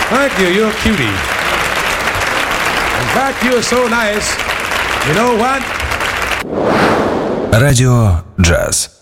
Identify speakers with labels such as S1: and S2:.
S1: Thank you. You're a cutie. In fact, you're so nice. You know what?
S2: Радио «Джаз».